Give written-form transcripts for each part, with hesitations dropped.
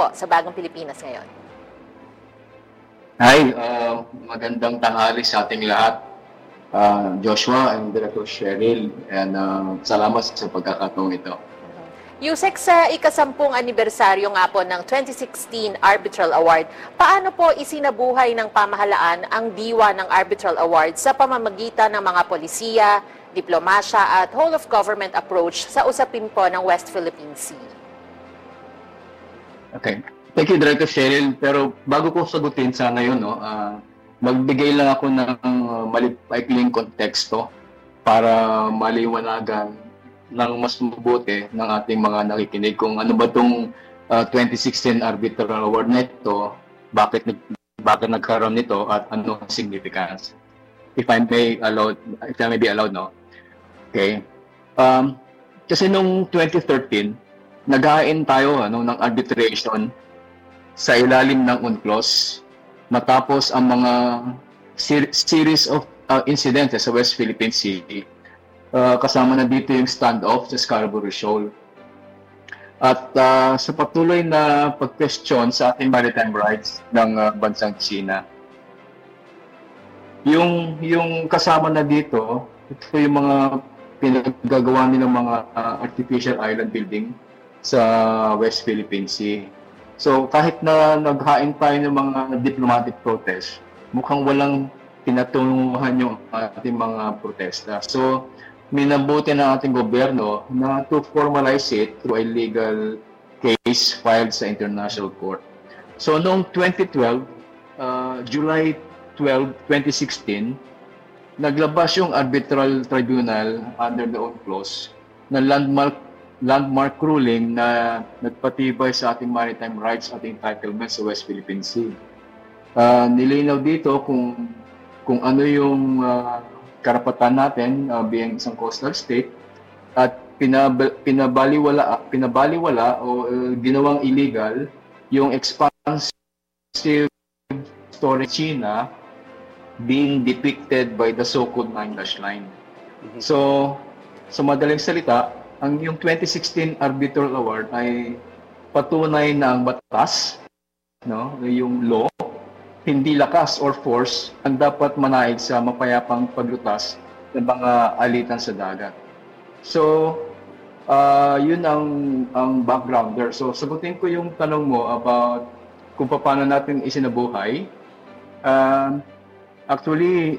po sa Bagong Pilipinas ngayon? Hi, magandang tanghali sa ating lahat. Joshua and Director Cheryl, and salamat sa pagkakataong ito. Yusek, sa ika-10 anibersaryo nga po ng 2016 Arbitral Award, paano po isinabuhay ng pamahalaan ang diwa ng Arbitral Award sa pamamagitan ng mga polisiya, diplomasya at whole-of-government approach sa usapin po ng West Philippine Sea? Okay. Thank you, Director Cheryl. Pero bago ko sagutin sana yun, magbigay lang ako ng malikling konteksto para maliwanagan ng mas mabuti ng ating mga nakikinig kung ano ba itong 2016 Arbitral Award na ito, bakit nagkaroon nito at ano ang significance. If I may be allowed, no? Okay. Kasi nung 2013, nag-hain tayo ng arbitration sa ilalim ng UNCLOS matapos ang mga series of incidents sa West Philippine Sea. Kasama na dito yung standoff sa Scarborough Shoal. At sa patuloy na pag-question sa ating maritime rights ng bansang China, yung kasama na dito, ito yung mga pinaggagawa nilang mga artificial island building sa West Philippine Sea. So kahit na naghain tayo ng mga diplomatic protest, mukhang walang pinatunguhan yung ating mga protesta. So minabuti ng ating gobyerno na to formalize it through a legal case filed sa International Court. So noong 2012, July 12, 2016, naglabas yung Arbitral Tribunal under the UNCLOS na landmark ruling na nagpatibay sa ating maritime rights at entitlement sa West Philippine Sea. Nilinaw dito kung ano yung karapatan natin bilang isang coastal state at pinabaliwala o ginawang illegal yung expansive storage China being depicted by the so-called 9-dash line. So, sa madaling salita, yung 2016 Arbitral Award ay patunay na ang batas, yung law, hindi lakas or force ang dapat manaig sa mapayapang paglutas ng mga alitan sa dagat. So, yun ang backgrounder. So, sagutin ko yung tanong mo about kung paano natin isinabuhay. Actually,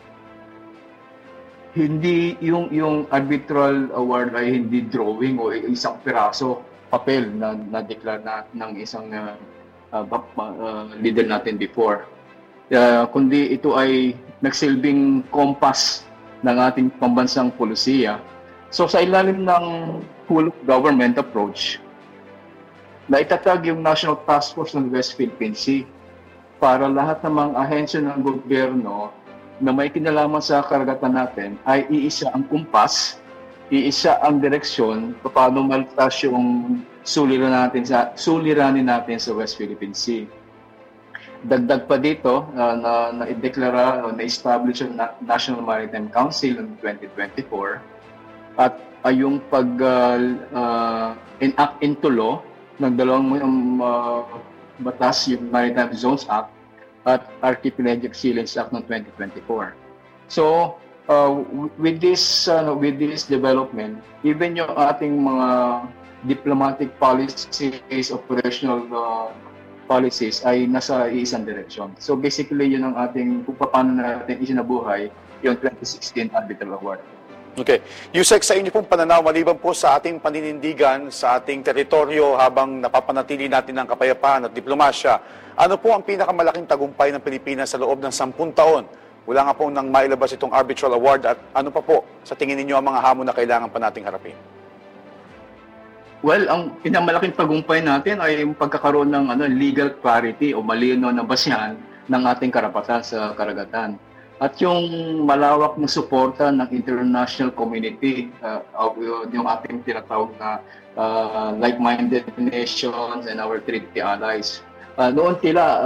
hindi yung arbitral award ay hindi drawing o isang piraso papel na declare ng isang leader natin before. Kundi ito ay nagsilbing kompas ng ating pambansang polisiya. So sa ilalim ng full government approach, naitatag yung National Task Force ng West Philippine Sea para lahat ng mga ahensya ng gobyerno na may kinalaman sa karagatan natin ay iisa ang kumpas, iisa ang direksyon paano maltas yung suliranin natin sa West Philippine Sea. Dagdag pa dito na i-deklara o na-establish yung National Maritime Council noong 2024 at yung enact into law ng dalawang batas, yung Maritime Zones Act at Archipelagic Sea Lanes Act ng 2024. So with this development, even yung ating mga diplomatic policies, operational policies ay nasa isang direksyon. So basically, yun ang ating kung paano natin isinabuhay yung 2016 Arbitral Award. Okay. Yusek, sa inyo pong pananaw, maliban po sa ating paninindigan sa ating teritoryo habang napapanatili natin ang kapayapaan at diplomasya, ano po ang pinakamalaking tagumpay ng Pilipinas sa loob ng 10 taon? Wala nga po nang mailabas itong Arbitral Award at ano pa po sa tingin ninyo ang mga hamon na kailangan pa nating harapin? Well, ang pinamalaking tagumpay natin ay yung pagkakaroon ng legal clarity o malinaw na basehan ng ating karapatan sa karagatan. At yung malawak na suporta ng international community, yung ating tinatawag na like-minded nations and our treaty allies. Noon tila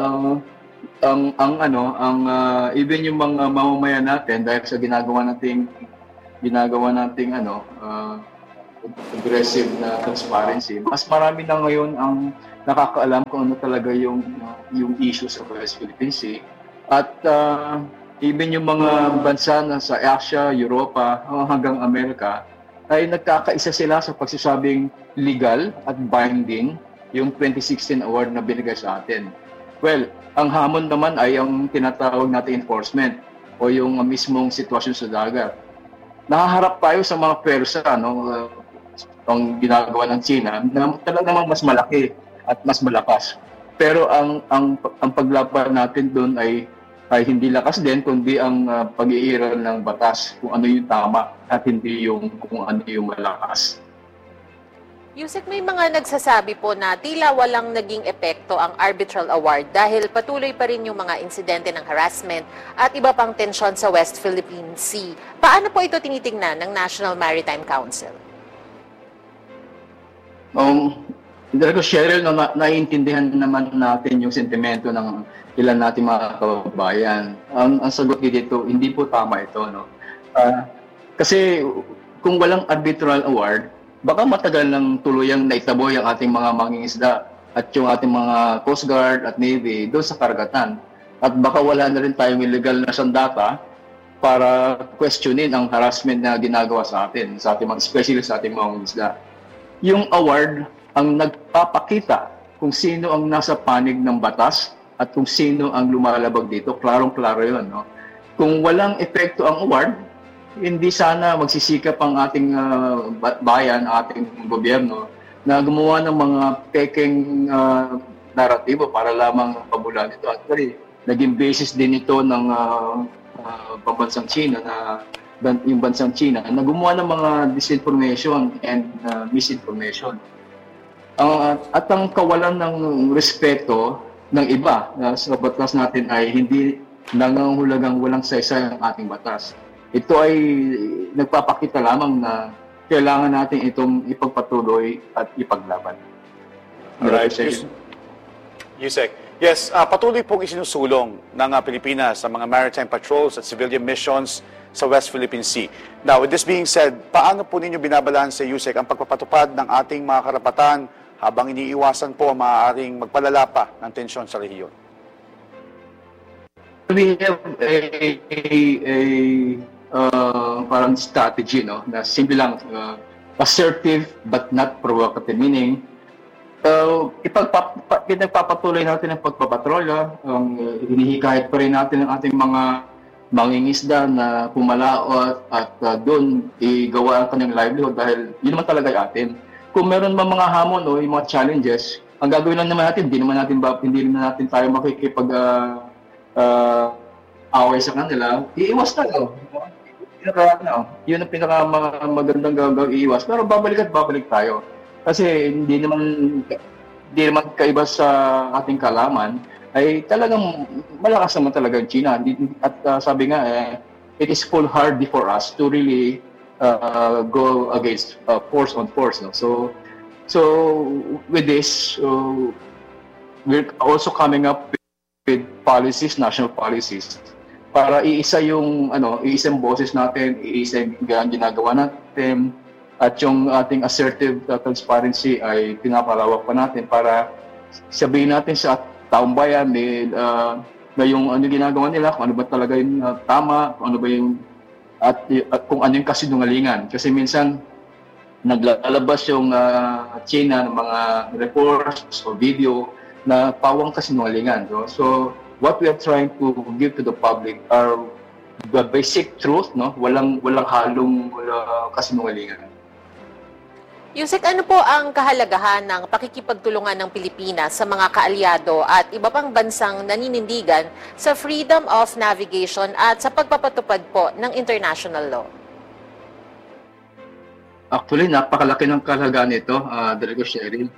even yung mga mamamayan natin dahil sa ginagawa nating aggressive na transparency, mas marami na ngayon ang nakakaalam kung ano talaga yung issue sa West Philippine Sea. At even yung mga bansa na sa Asia, Europa, hanggang Amerika, ay nagkakaisa sila sa pagsasabing legal at binding yung 2016 award na binigay sa atin. Well, ang hamon naman ay ang tinatawag natin enforcement o yung mismong sitwasyon sa dagat. Nahaharap tayo sa mga pwersa, ang ginagawa ng China na talaga namang mas malaki at mas malakas. Pero ang paglaban natin doon ay hindi lakas din, kundi ang pag-iiral ng batas kung ano yung tama at hindi yung kung ano yung malakas. Yusek, may mga nagsasabi po na tila walang naging epekto ang arbitral award dahil patuloy pa rin yung mga insidente ng harassment at iba pang tensyon sa West Philippine Sea. Paano po ito tinitingnan ng National Maritime Council? Dito, Cheryl, naiintindihan naman natin yung sentimento ng ilan nating mga kababayan. Ang sagot dito, hindi po tama ito. Kasi kung walang arbitral award, baka matagal nang tuluyang naitaboy ang ating mga mangingisda at yung ating mga Coast Guard at Navy doon sa karagatan. At baka wala na rin tayong illegal na sandata para questionin ang harassment na ginagawa sa atin, especially sa ating mga mangingisda. Yung award ang nagpapakita kung sino ang nasa panig ng batas at kung sino ang lumalabag dito. Klarong-klaro yun. Kung walang epekto ang award, hindi sana magsisikap ang ating bayan, ating gobyerno, na gumawa ng mga peking naratibo para lamang pabulan ito. Actually, naging basis din ito ng pambansang China yung bansang China na gumawa ng mga disinformation and misinformation. At ang kawalan ng respeto ng iba sa batas natin ay hindi nangangahulugang walang saysay ang ating batas. Ito ay nagpapakita lamang na kailangan natin itong ipagpatuloy at ipaglaban. Alright. Yusek. Yes, patuloy pong isinusulong ng Pilipinas sa mga maritime patrols at civilian missions sa West Philippine Sea. Now, with this being said, paano po ninyo binabalanse, Yusek, ang pagpapatupad ng ating mga karapatan habang iniiwasan po ang maaaring magpalala pa ng tensyon sa rehiyon? We have parang strategy, na simple lang, assertive but not provocative, meaning pinagpapatuloy natin ang pagpapatrolya, hinihikayat pa rin natin ang ating mga mangingisda na pumalaot at doon igawa ang kanyang livelihood dahil yun naman talaga atin. Kung meron man mga hamon o yung mga challenges, ang gagawin lang naman natin, hindi naman natin tayo makikipag away sa kanila, iiwas tayo. Yun ang pinakamagandang gagawin, iiwas. Pero babalik tayo. Kasi hindi naman kaiba sa ating kalaman, ay talagang malakas naman talaga ang China. At sabi nga, it is foolhardy for us to really go against force on force. No? So with this, we're also coming up with policies, national policies, para iisang boses natin, iisang ginagawa natin, at yung ating assertive transparency ay pinapalawak pa natin para sabihin natin sa taong bayan na yung ano ginagawa nila, kung ano ba talaga yung tama, kung ano ba yung at kung ano yung kasinungalingan. Kasi minsan naglalabas yung China ng mga reports o video na pawang kasinungalingan. So what we are trying to give to the public are the basic truth, walang halong kasinungalingan. Yusek, ano po ang kahalagahan ng pakikipagtulungan ng Pilipinas sa mga kaalyado at iba pang bansang naninindigan sa freedom of navigation at sa pagpapatupad po ng international law? Actually, napakalaki ng kahalagahan nito, Dalago Cheryl.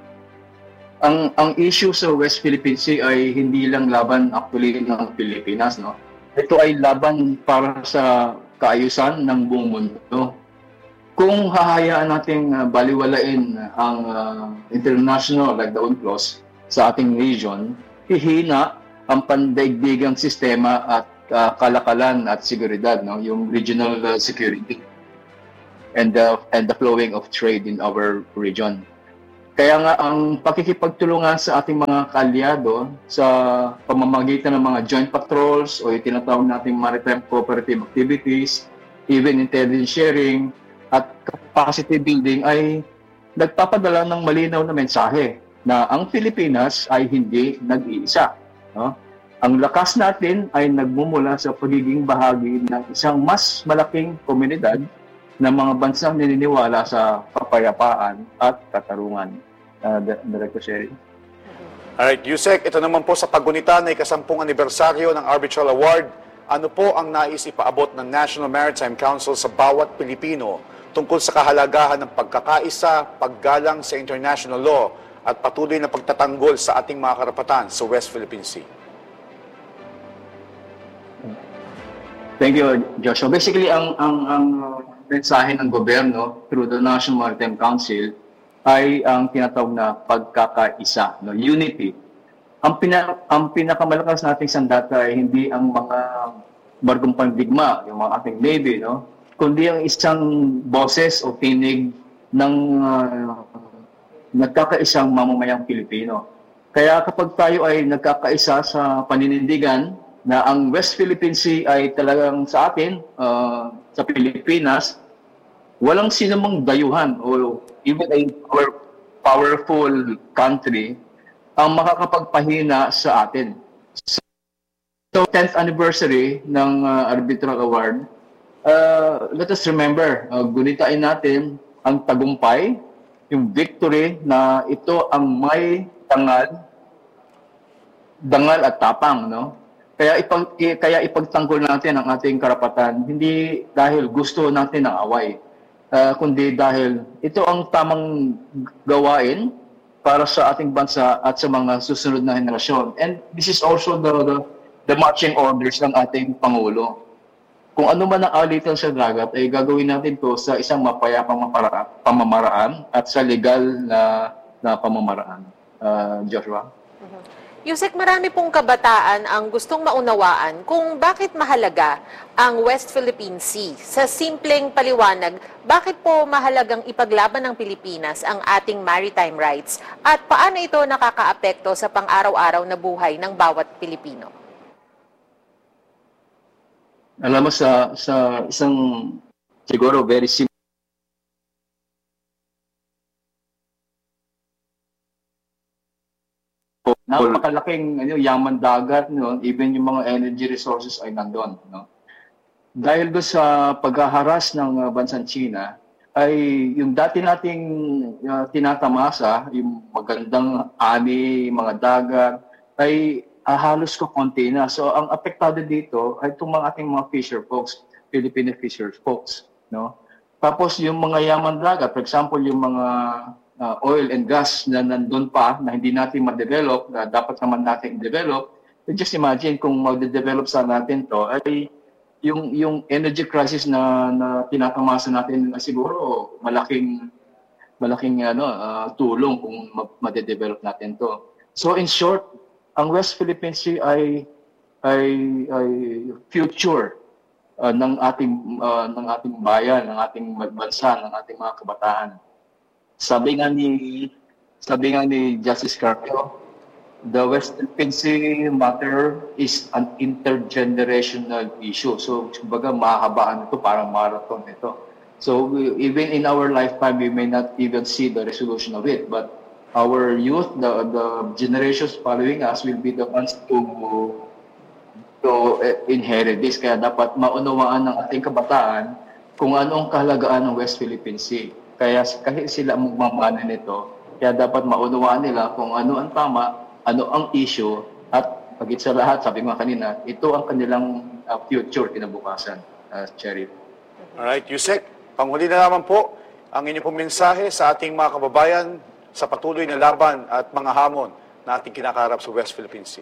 Ang issue sa West Philippine Sea ay hindi lang laban actually ng Pilipinas. Ito ay laban para sa kaayusan ng buong mundo. Kung hahayaan nating baliwalain ang international like the UNCLOS sa ating region, hihina ang pandaigdigang sistema at kalakalan at seguridad, yung regional security. and the flowing of trade in our region. Kaya nga ang pakikipagtulungan sa ating mga kaalyado sa pamamagitan ng mga joint patrols o yung tinatawag nating maritime cooperative activities, even intelligence sharing at capacity building ay nagpapadala ng malinaw na mensahe na ang Pilipinas ay hindi nag-iisa. No? Ang lakas natin ay nagmumula sa pagiging bahagi ng isang mas malaking komunidad ng mga bansang naniniwala sa kapayapaan at katarungan. Director Sherry. Alright, Yusek, ito naman po sa paggunita na ika-10 anibersaryo ng Arbitral Award. Ano po ang nais ipaabot ng National Maritime Council sa bawat Pilipino tungkol sa kahalagahan ng pagkakaisa, paggalang sa international law at patuloy na pagtatanggol sa ating mga karapatan sa West Philippine Sea? Thank you, Joshua. Basically, ang mensahe ng gobyerno through the National Maritime Council ay ang tinatawag na pagkakaisa, no? Unity. Ang pinakamalakas nating sandata ay hindi ang mga barkong pandigma, yung mga ating Navy, no? Kundi ang isang boses o tinig ng nagkakaisang mamamayang Pilipino. Kaya kapag tayo ay nagkakaisa sa paninindigan na ang West Philippine Sea ay talagang sa atin, sa Pilipinas, walang sinumang dayuhan o even a powerful country ang makakapagpahina sa atin. So, 10th anniversary ng Arbitral Award, let us remember, gunitain natin ang tagumpay, yung victory na ito ang may dangal at tapang, no? Kaya ipagtanggol natin ang ating karapatan, hindi dahil gusto natin ng away, kundi dahil ito ang tamang gawain para sa ating bansa at sa mga susunod na henerasyon. And this is also the marching orders ng ating Pangulo. Kung ano man ang alitan sa dagat, ay gagawin natin to sa isang mapayapang pamamaraan at sa legal na pamamaraan. Joshua? Yusek, marami pong kabataan ang gustong maunawaan kung bakit mahalaga ang West Philippine Sea. Sa simpleng paliwanag, bakit po mahalagang ipaglaban ng Pilipinas ang ating maritime rights at paano ito nakakaapekto sa pang-araw-araw na buhay ng bawat Pilipino? Alam mo, sa isang siguro very simple napakalaking yaman dagat, no? Even yung mga energy resources ay nandoon, no? Dahil do sa paghaharas ng bansang China, ay yung dati nating tinatamasa, yung magandang ani, mga dagat, ay halos konti na. So ang apektado dito ay itong mga ating mga fisher folks, Filipino fisher folks, no? Tapos yung mga yaman dagat, for example, yung mga oil and gas na nandun pa na hindi natin ma-develop, na dapat naman natin i-develop. Just imagine kung mag-develop sa natin to, ay yung energy crisis na tinatamasa natin siguro malaking tulong kung ma-develop natin to. So in short, ang West Philippine Sea ay future ng ating bayan, ng ating bansa, ng ating mga kabataan. Sabi nga ni Justice Carpio, the West Philippine Sea matter is an intergenerational issue. So, kumbaga, mahabaan ito, parang marathon ito. So, even in our lifetime, we may not even see the resolution of it. But our youth, the generations following us will be the ones to inherit this. Kaya dapat maunawaan ng ating kabataan kung ano ang kahalagaan ng West Philippine Sea. Kaya kahit sila magmamana nito, kaya dapat maunawaan nila kung ano ang tama, ano ang issue, at pagit sa lahat, sabi nga kanina, ito ang kanilang future kinabukasan, Cherry. Alright, Yusek, panghuli na naman po ang inyong pong mensahe sa ating mga kababayan sa patuloy na laban at mga hamon na ating kinakaharap sa West Philippine Sea.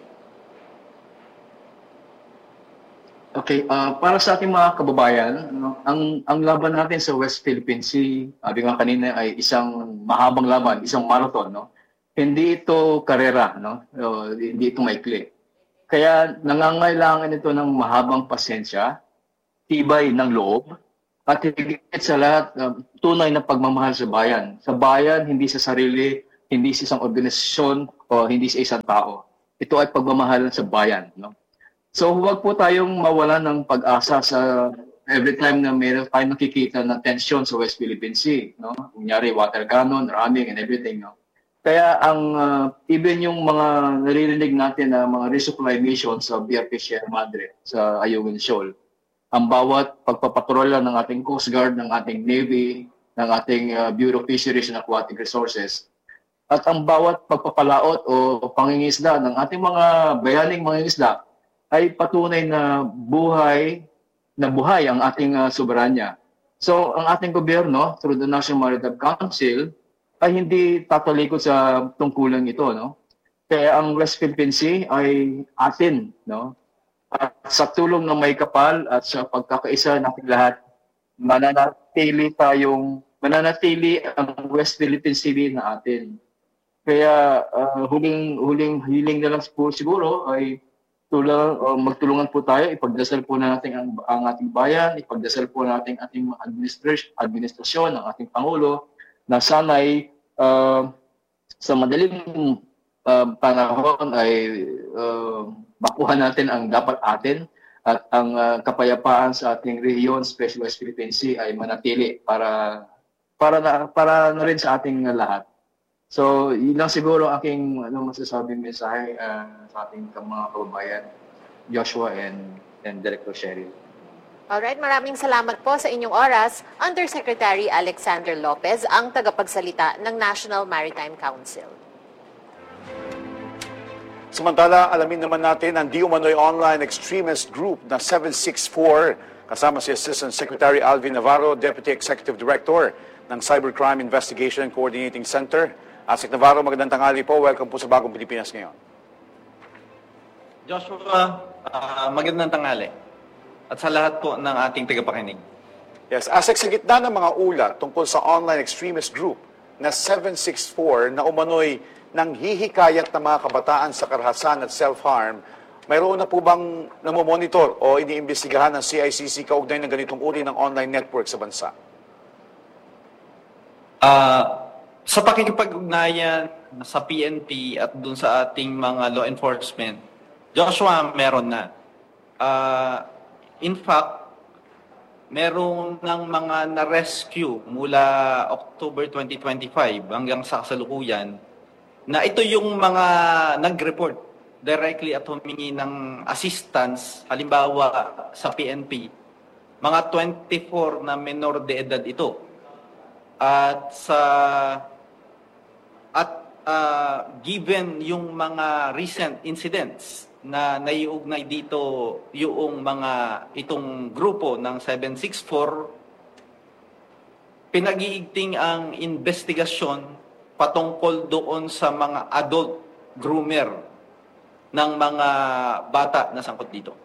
Okay, para sa ating mga kababayan, ang laban natin sa West Philippine Sea, sabi nga kanina, ay isang mahabang laban, isang marathon, no? Hindi ito karera, no? Hindi ito maikli. Kaya nangangailangan ito ng mahabang pasensya, tibay ng loob, At higit sa lahat, tunay na pagmamahal sa bayan. Sa bayan, hindi sa sarili, hindi sa isang organisasyon o hindi sa isang tao. Ito ay pagmamahal sa bayan. No? So huwag po tayong mawalan ng pag-asa sa every time na mayroon tayong nakikita na tension sa West Philippine Sea. No? Kunyari, water cannon, ramming, and everything. No? Kaya ang even yung mga naririnig natin na mga resupply mission sa BRP Sierra Madre, sa Ayungin Shoal, ang bawat pagpapatrola ng ating Coast Guard, ng ating Navy, ng ating Bureau of Fisheries and Aquatic Resources, at ang bawat pagpapalaot o pangingisda ng ating mga bayaning mangingisda ay patunay na buhay ang ating soberanya. So, ang ating gobyerno, through the National Maritime Council, ay hindi tatalikod sa tungkulang ito. No? Kaya ang West Philippine Sea ay atin. No? At sa tulong ng may kapal at sa pagkakaisa nating lahat, mananatili ang West Philippine Sea na atin. Kaya huling hiling na lang po siguro ay magtulungan po tayo, ipagdasal po natin ang ating bayan, ipagdasal po natin ating administrasyon, ang ating Pangulo, na sana'y sa madaling panahon ay makuha natin ang dapat atin at ang kapayapaan sa ating rehiyon, especially West Philippine Sea, ay manatili para na rin sa ating lahat. So, yun lang siguro aking masasabing mensahe sa ating mga kababayan, Joshua and Director Cheryl. Alright, maraming salamat po sa inyong oras. Undersecretary Alexander Lopez, ang tagapagsalita ng National Maritime Council. Samantala, alamin naman natin ang di umano'y online extremist group na 764 kasama si Assistant Secretary Alvin Navarro, Deputy Executive Director ng Cybercrime Investigation and Coordinating Center. Asik Navarro, magandang tanghali po. Welcome po sa Bagong Pilipinas ngayon. Joshua, magandang tanghali. At sa lahat po ng ating tagapakinig. Yes, Asik, sa gitna ng mga ulat tungkol sa online extremist group na 764 na umano'y nang hihikayat ng mga kabataan sa karahasan at self-harm, mayroon na po bang namomonitor o iniimbestigahan ng CICC kaugnay ng ganitong uri ng online network sa bansa? Sa pakikipag-ugnayan sa PNP at dun sa ating mga law enforcement, Joshua, meron na. In fact, meron ng mga na-rescue mula October 2025 hanggang sa kasalukuyan na ito yung mga nag-report directly at humingi ng assistance, halimbawa sa PNP, mga 24 na menor de edad ito. Given yung mga recent incidents na naiugnay dito yung itong grupo ng 764, pinag-iigting ang investigasyon patungkol doon sa mga adult groomer ng mga bata na sangkot dito.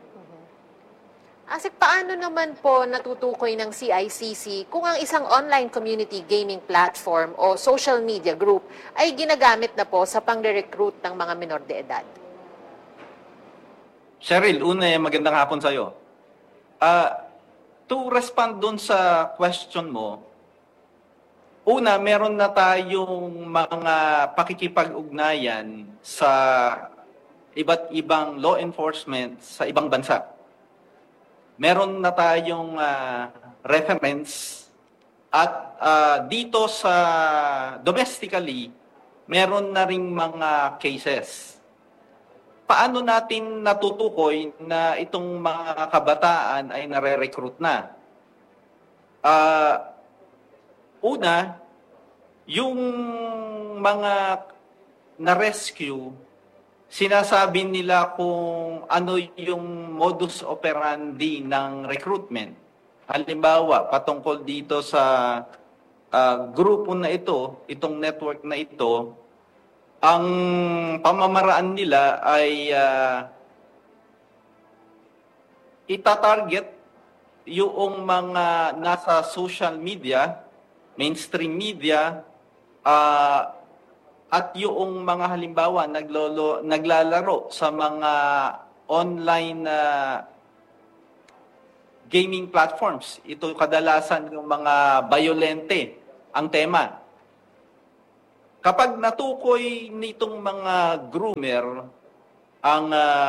Asik, paano naman po natutukoy ng CICC kung ang isang online community gaming platform o social media group ay ginagamit na po sa pang-recruit ng mga minor de edad? Cheryl, magandang hapon sa'yo. To respond doon sa question mo, una, meron na tayong mga pakikipag-ugnayan sa iba't ibang law enforcement sa ibang bansa. Meron na tayong reference at dito sa domestically, meron na ring mga cases. Paano natin natutukoy na itong mga kabataan ay nare-recruit na? Una, yung mga na-rescue, sinasabi nila kung ano yung modus operandi ng recruitment. Halimbawa, patungkol dito sa grupo na ito, itong network na ito, ang pamamaraan nila ay itatarget yung mga nasa social media, mainstream media, at yung mga halimbawa naglalaro sa mga online gaming platforms. Ito kadalasan yung mga violente ang tema. Kapag natukoy nitong mga groomer ang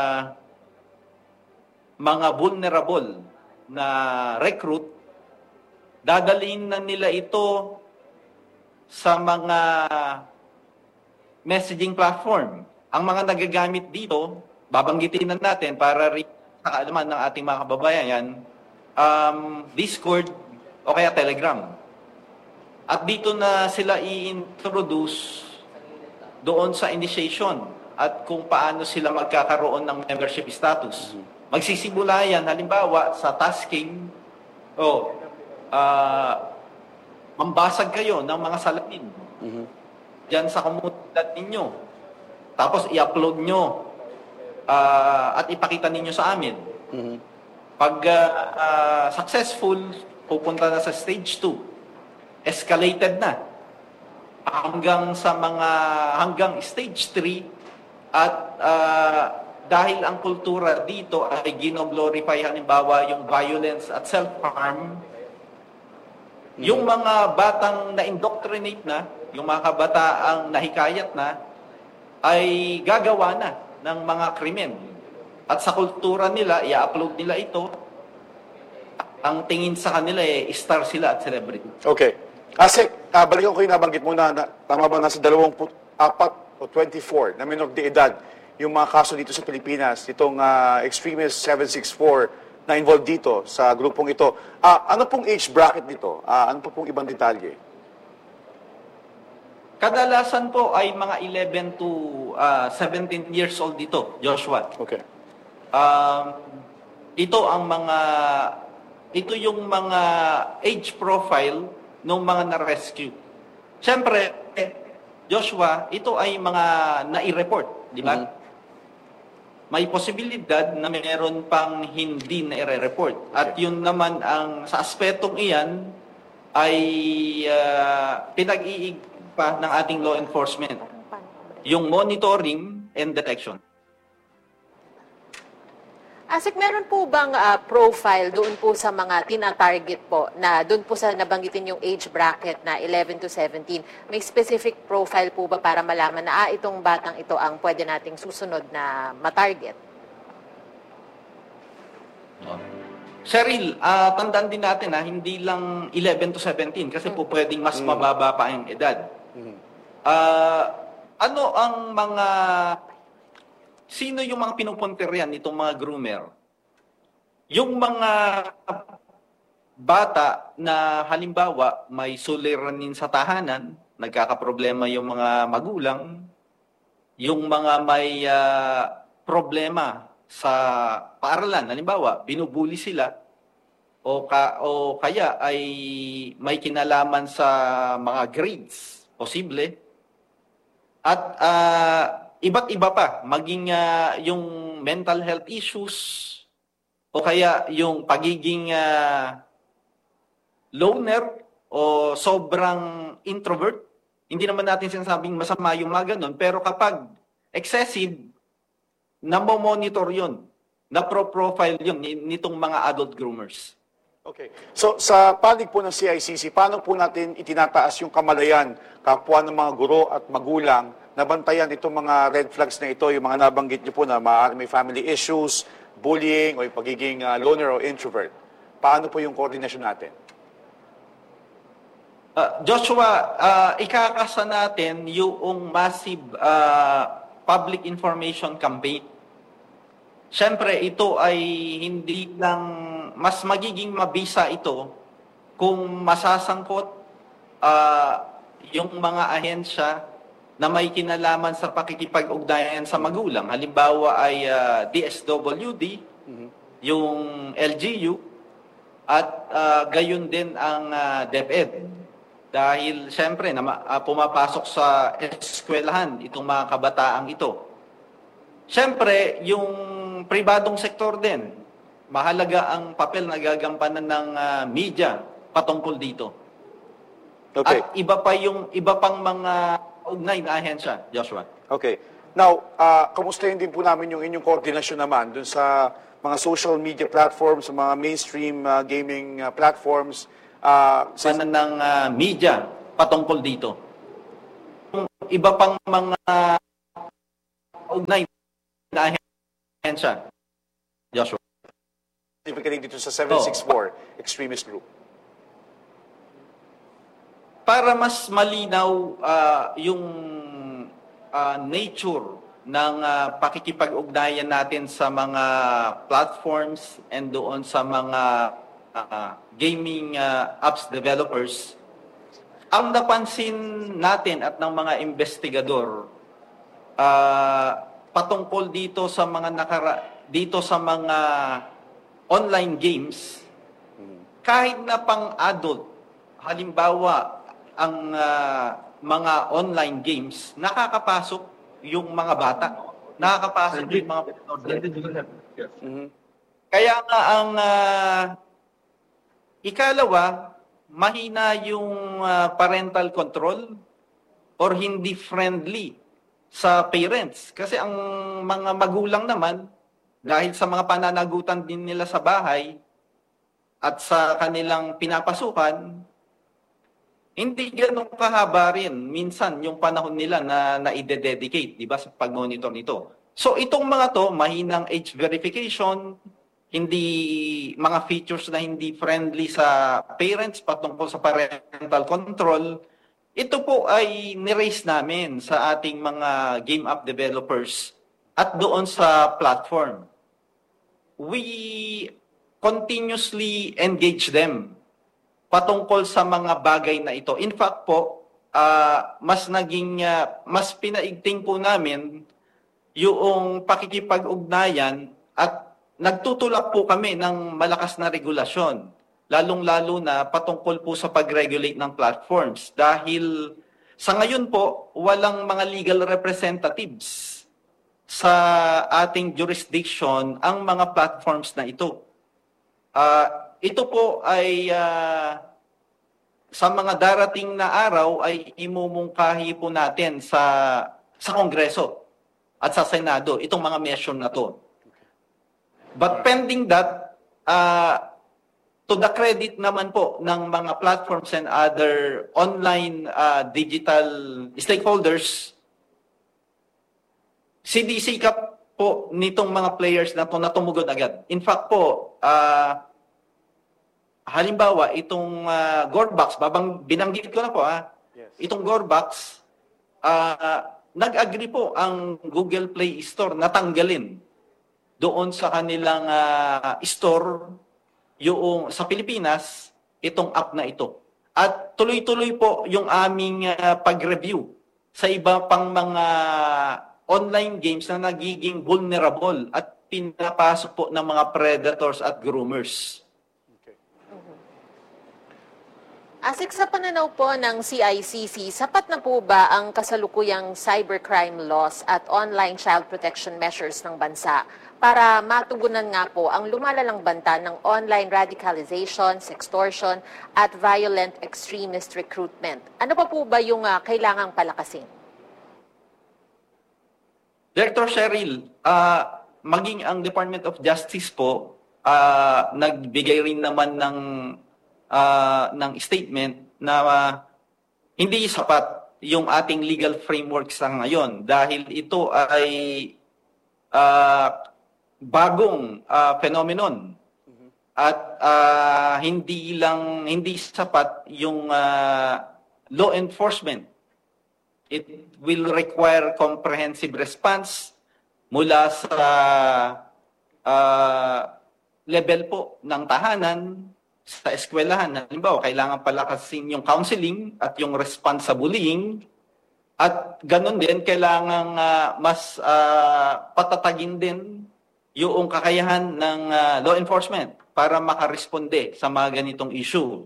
mga vulnerable na recruit, dadalhin na nila ito sa mga messaging platform. Ang mga nagagamit dito, babanggitin na natin para rin sa kaalaman ng ating mga kababayan, Discord o kaya Telegram. At dito na sila i-introduce doon sa initiation at kung paano sila magkakaroon ng membership status. Magsisimula yan, halimbawa, sa tasking, mambasag kayo ng mga salamin diyan sa komunidad ninyo. Tapos i-upload nyo at ipakita ninyo sa amin. Pag successful, pupunta na sa stage 2. Escalated na hanggang stage 3 at dahil ang kultura dito ay gino-glorify halimbawa yung violence at self-harm, yung mga batang na-indoctrinate na, yung mga kabataang nahikayat na, ay gagawa na ng mga krimen. At sa kultura nila, i-upload nila ito, ang tingin sa kanila star sila at celebrity. Okay. Asek, balikan ko yung nabanggit mo na tama ba nasa 24 o 24 na minor de edad yung mga kaso dito sa Pilipinas, itong Extremist 764 na involved dito sa grupong ito. Ano pong age bracket nito? Ano pong ibang detalye? Kadalasan po ay mga 11 to 17 years old dito, Joshua. Okay. Ito yung mga age profile ng mga na-rescue. Siyempre, Joshua, ito ay mga nai-report, di ba? May posibilidad na meron pang hindi na i-report. At yun naman sa aspetong iyan ay pinag-iig pa ng ating law enforcement. Yung monitoring and detection. Asik, meron po bang profile doon po sa mga tina-target po na doon po sa nabanggitin yung age bracket na 11 to 17? May specific profile po ba para malaman na itong batang ito ang pwede nating susunod na matarget? Cheryl, tandaan din natin hindi lang 11 to 17 kasi po pwedeng mas mababa pa ang edad. Sino yung mga pinupuntiryan nitong mga groomer? Yung mga bata na halimbawa may suliranin sa tahanan, nagkakaproblema yung mga magulang, yung mga may problema sa paaralan, halimbawa binubuli sila, o kaya ay may kinalaman sa mga grades, posible, at iba't iba pa, maging yung mental health issues o kaya yung pagiging loner o sobrang introvert. Hindi naman natin sinasabing masama yung mga ganun, pero kapag excessive, namomonitor yun, na-profile yun nitong mga adult groomers. Okay. So, sa panig po ng CICC, paano po natin itinataas yung kamalayan, kapwa ng mga guro at magulang, nabantayan itong mga red flags na ito, yung mga nabanggit niyo po na may family issues, bullying, o yung pagiging loner o introvert. Paano po yung koordinasyon natin? Joshua, ikakasa natin yung massive public information campaign. Siyempre, ito ay hindi lang, mas magiging mabisa ito kung masasangkot yung mga ahensya na may kinalaman sa pakikipag-ugnayan sa magulang. Halimbawa ay DSWD, yung LGU, at gayon din ang DepEd. Dahil siyempre pumapasok sa eskwelahan itong mga kabataang ito. Siyempre, yung pribadong sektor din, mahalaga ang papel na gagampanan ng media patungkol dito. Okay. At iba pang mga ugnay na ahensya, Joshua. Okay. Now, kamustahin din po namin yung inyong koordinasyon naman dun sa mga social media platforms, sa mga mainstream gaming platforms. Sana ng media patungkol dito. Iba pang mga ugnay na ahensya, Joshua. Specifically dito sa 764 extremist group. Para mas malinaw yung nature ng pakikipag-ugnayan natin sa mga platforms and doon sa mga gaming apps developers, ang napansin natin at ng mga investigador patungkol dito sa mga online games, kahit na pang-adult, halimbawa ang mga online games, nakakapasok yung mga bata, nakakapasok yung mga Kaya nga ang ikalawa, mahina yung parental control or hindi friendly sa parents. Kasi ang mga magulang naman, dahil sa mga pananagutan din nila sa bahay at sa kanilang pinapasukan, hindi ganun kahaba rin minsan yung panahon nila na i-dedicate, di ba, sa pag-monitor nito. So itong mga to, mahinang age verification, hindi mga features na hindi friendly sa parents patungkol sa parental control, ito po ay niraise namin sa ating mga game app developers at doon sa platform. We continuously engage them patungkol sa mga bagay na ito. In fact po, mas pinaigting po namin yung pakikipag-ugnayan at nagtutulak po kami ng malakas na regulasyon, lalong-lalo na patungkol po sa pag-regulate ng platforms. Dahil sa ngayon po, walang mga legal representatives sa ating jurisdiction ang mga platforms na ito. Ito po ay sa mga darating na araw ay imumungkahi po natin sa Kongreso at sa Senado itong mga measure na to. But pending that, to the credit naman po ng mga platforms and other online digital stakeholders, sidisikap po nitong mga players na to na tumugod agad. In fact po, halimbawa, itong Gorebox, binanggit ko na po, itong Gorebox, nag-agree po ang Google Play Store na tanggalin doon sa kanilang store yung sa Pilipinas, itong app na ito. At tuloy-tuloy po yung aming pag-review sa iba pang mga online games na nagiging vulnerable at pinapasok po ng mga predators at groomers. Asik, sa pananaw po ng CICC, sapat na po ba ang kasalukuyang cybercrime laws at online child protection measures ng bansa para matugunan nga po ang lumalalang banta ng online radicalization, sextortion, at violent extremist recruitment? Ano pa po ba yung kailangang palakasin? Director Cheryl, maging ang Department of Justice po, nagbigay rin naman ng statement na hindi sapat yung ating legal framework sa ngayon dahil ito ay bagong phenomenon at hindi sapat yung law enforcement. It will require comprehensive response mula sa level po ng tahanan, sa eskwelahan. Halimbawa, kailangan palakasin yung counseling at yung response sa bullying. At ganun din, kailangan mas patatagin din yung kakayahan ng law enforcement para makaresponde sa mga ganitong issue.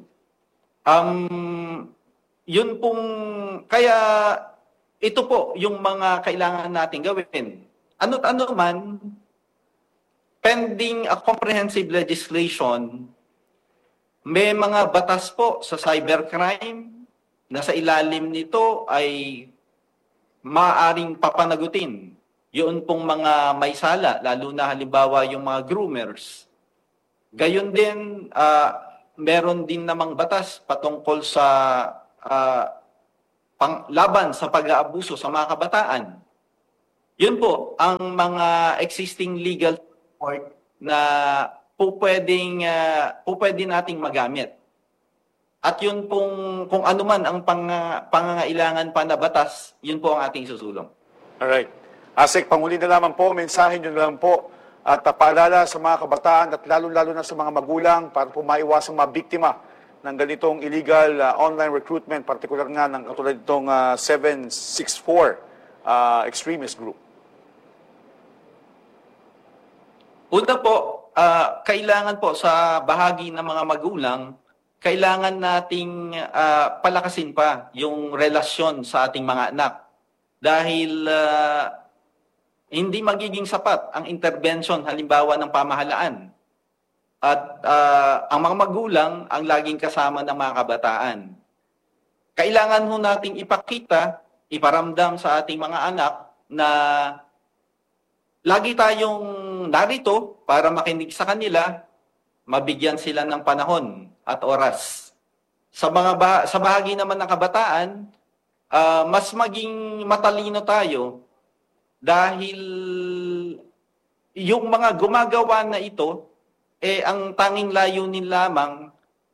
Yun pong, kaya ito po yung mga kailangan natin gawin. Ano't ano man, pending a comprehensive legislation, may mga batas po sa cybercrime na sa ilalim nito ay maaaring papanagutin yun pong mga may sala, lalo na halimbawa yung mga groomers. Gayon din, meron din namang batas patungkol sa laban sa pag-aabuso sa mga kabataan. Yun po ang mga existing legal framework na po pwede nating magamit. At yun pong kung ano man ang pangangailangan pa na batas, yun po ang ating susulong. Alright. Asek, panghuli na lamang po, mensahe nyo na lang po at paalala sa mga kabataan at lalo-lalo na sa mga magulang para po maiwasang mabiktima ng ganitong illegal online recruitment, partikular nga ng katulad itong 764 extremist group. Una po, kailangan po sa bahagi ng mga magulang, kailangan nating palakasin pa yung relasyon sa ating mga anak. Dahil hindi magiging sapat ang intervention halimbawa ng pamahalaan. At ang mga magulang ang laging kasama ng mga kabataan. Kailangan ho nating ipakita, iparamdam sa ating mga anak na lagi tayong narito para makinig sa kanila, mabigyan sila ng panahon at oras. Sa bahagi naman ng kabataan, mas maging matalino tayo dahil yung mga gumagawa na ito, ang tanging layunin lamang,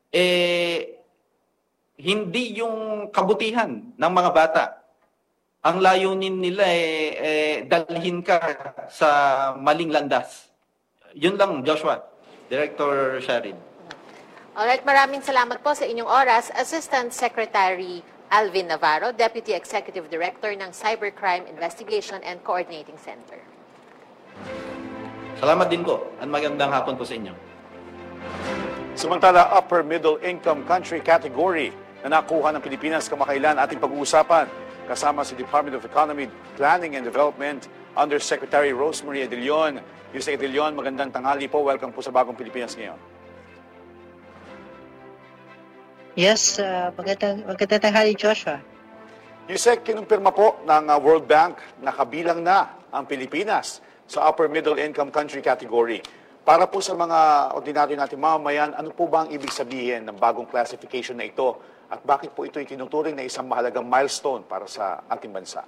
hindi yung kabutihan ng mga bata. Ang layunin nila dalhin ka sa maling landas. Yun lang, Joshua. Director Sharid. Alright, maraming salamat po sa inyong oras. Assistant Secretary Alvin Navarro, Deputy Executive Director ng Cybercrime Investigation and Coordinating Center. Salamat din po at magandang hapon po sa inyo. Samantala, upper middle income country category na nakuha ng Pilipinas kamakailan ating pag-uusapan kasama si Department of Economy, Planning and Development Undersecretary Rosemary Adelion. Yusek Adelion, magandang tanghali po. Welcome po sa Bagong Pilipinas ngayon. Yes, magandang tanghali, Joshua. Yusek, kinumpirma po ng World Bank na kabilang na ang Pilipinas sa upper middle income country category. Para po sa mga ordinaryo natin mamamayan, ano po ba ang ibig sabihin ng bagong classification na ito at bakit po ito itinuturing na isang mahalagang milestone para sa ating bansa?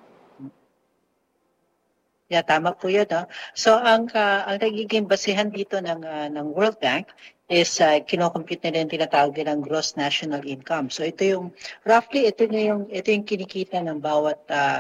Yeah, tama po yun. No? So, ang nagiging basihan dito ng World Bank is kinocompute nila yung tinatawag nilang gross national income. So, ito yung, roughly, ito yung kinikita ng bawat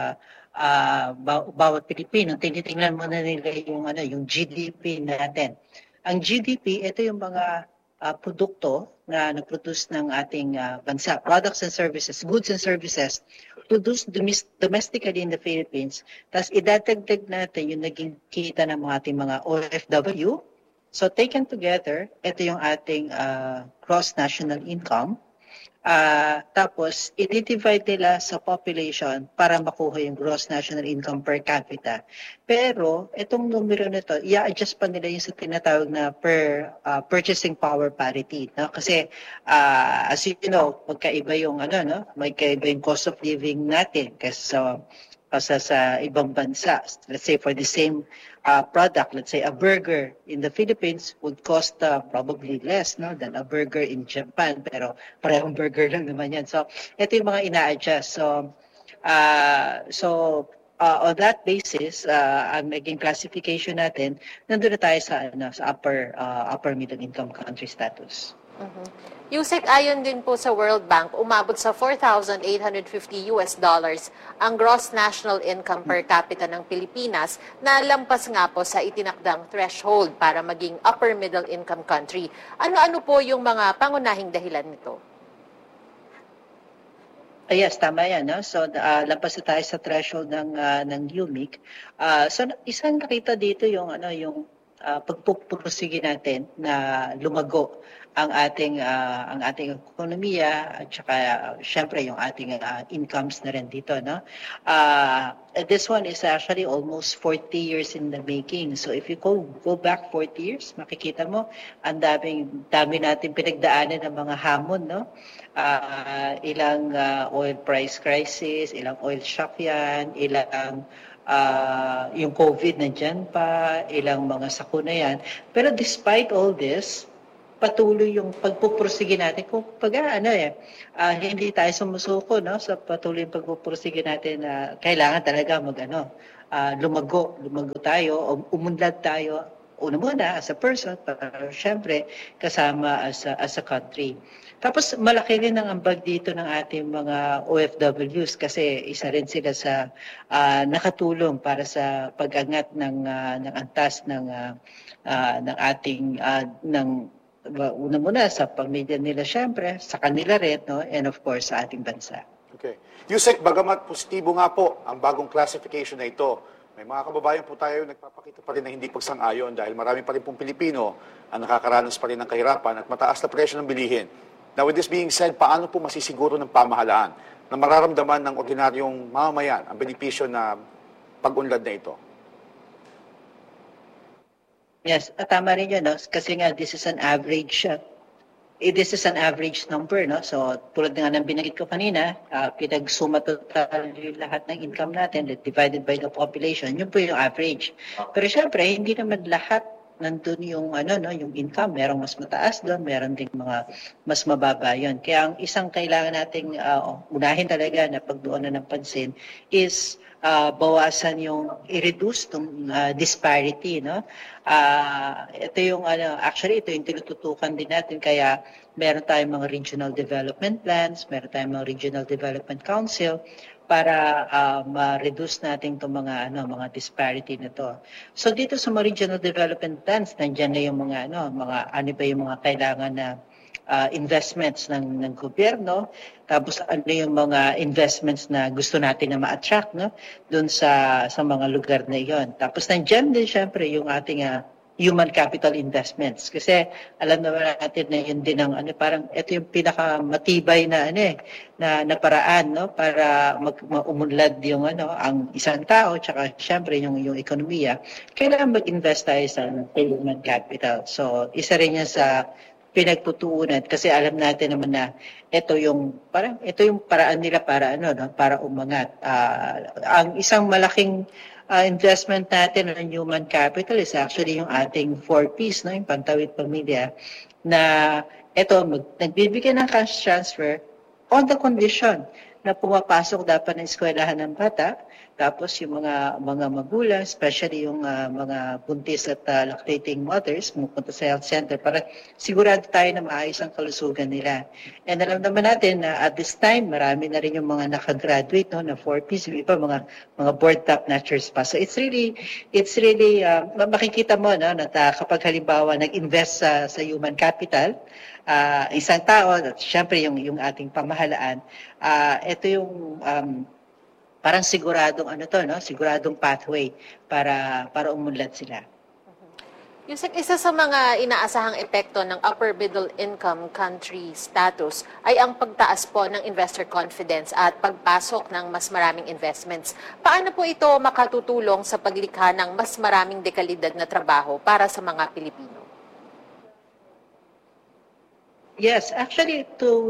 Pilipino. Tinitingnan muna nila yung GDP natin. Ang GDP, ito yung mga produkto na nag-produce ng ating bansa, products and services, goods and services produced domestically in the Philippines. Tapos idadagdag natin yung naging kita ng ating mga OFW. So taken together, ito yung ating gross national income. Tapos, i-divide nila sa population para makuha yung gross national income per capita. Pero, itong numero na ito, i-adjust pa nila yung sa tinatawag na per purchasing power parity. No? Kasi, as you know, magkaiba yung, magkaiba yung cost of living natin kasi sa ibang bansa. Let's say for the same product, let's say a burger in the Philippines would cost probably less than a burger in Japan, pero parehong burger lang naman yan. So, ito yung mga ina-adjust. So on that basis, ang naging classification natin, nandun na tayo sa upper middle income country status. Yusek, ayon din po sa World Bank, umabot sa $4,850 ang gross national income per capita ng Pilipinas na lampas nga po sa itinakdang threshold para maging upper middle income country. Ano-ano po yung mga pangunahing dahilan nito? Yes, tama yan. No? So, lampas na tayo sa threshold ng UMIC. So, isang nakita dito yung pagpupursige natin na lumago ang ating ekonomiya at saka syempre yung ating incomes na rin dito, no? This one is actually almost 40 years in the making. So if you go back 40 years, makikita mo ang dami natin pinagdaanan ng mga hamon, no? Ilang oil price crisis, ilang oil shock yan, ilang yung COVID nandyan pa, ilang mga sakuna yan. Pero despite all this, patuloy yung pagpupursige natin. Kung hindi tayo sumusuko, no, sa patuloy yung pagpupursige natin na kailangan talaga lumago tayo, umunlad tayo, una muna as a person, pero syempre kasama as a country. Tapos malaki rin ang ambag dito ng ating mga OFWs kasi isa rin sila sa nakatulong para sa pag-angat ng antas ng ating una muna sa pamilya nila syempre, sa kanila rin, no, and of course sa ating bansa. Okay. Yusek, bagamat positibo nga po ang bagong classification na ito, may mga kababayan po tayo nagpapakita pa rin na hindi pagsang-ayon dahil marami pa rin pong Pilipino ang nakakaranas pa rin ng kahirapan at mataas na presyo ng bilihin. Now with this being said, paano po masisiguro ng pamahalaan na mararamdaman ng ordinaryong mamamayan ang benepisyo na pag-unlad na ito? Yes, tama rin yun, no? Kasi nga this is an average number, no? So tulad nga ng binanggit ko kanina, pinagsuma total yung lahat ng income natin divided by the population, yun po yung average. Pero syempre, hindi naman lahat nandun yung yung income, merong mas mataas doon, meron ding mga mas mababa yun. Kaya ang isang kailangan nating unahin talaga na pagduunan ng pansin is bawasan yung i-reduce tong disparity, no? Ito yung actually ito yung tinututukan din natin, kaya meron tayong mga regional development plans, meron tayong mga regional development council para ma-reduce natin itong mga disparity na to. So dito sa mga regional development plans, nandiyan na yung ano ba yung mga kailangan na investments ng gobyerno, tapos ano yung mga investments na gusto natin na ma-attract, no, doon sa mga lugar na iyon. Tapos nandiyan din syempre yung ating human capital investments, kasi alam naman natin na yun din ang parang ito yung pinakamatibay na na paraan, no, para umunlad yung ang isang tao, tsaka syempre yung ekonomiya. Kailangan mag-invest tayo sa human capital. So isa rin yan sa pinagtutuunan, kasi alam natin naman na ito yung paraan nila para para umangat. Ang isang malaking investment natin ng human capital is actually yung ating 4Ps, no, yung Pantawid Pamilya, na ito nagbibigay ng cash transfer on the condition na pumapasok dapat ng eskwelahan ng bata. Tapos yung mga magulang, especially yung mga buntis at lactating mothers, pumunta sa health center para sigurado tayo na maayos ang kalusugan nila. And alam naman natin na at this time, marami na rin yung mga nakagraduate, no, na 4Ps, yung iba mga board top notchers pa. So it's really makikita mo, no, na kapag halimbawa nag-invest sa human capital, isang tao, at syempre yung ating pamahalaan, ito yung parang siguradong siguradong pathway para umunlad sila. Yusek, isa sa mga inaasahang epekto ng upper middle income country status ay ang pagtaas po ng investor confidence at pagpasok ng mas maraming investments. Paano po ito makatutulong sa paglikha ng mas maraming dekalidad na trabaho para sa mga Pilipino? Yes, actually to